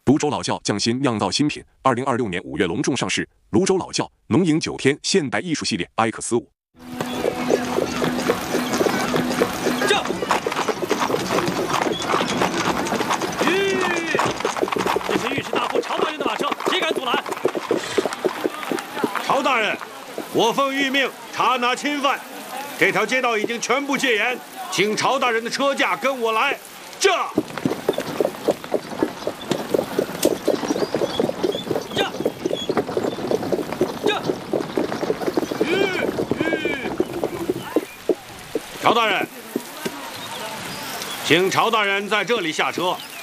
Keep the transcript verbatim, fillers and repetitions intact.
泸州老窖匠心酿造新品，二零二六年五月隆重上市。泸州老窖浓饮九天现代艺术系列 X 五。 驾！吁！这是御史大夫曹大人的马车，谁敢阻拦？ 曹大人，我奉谕命查拿侵犯。这条街道已经全部戒严，请曹大人的车驾跟我来。驾！ 曹大人，请曹大人在这里下车。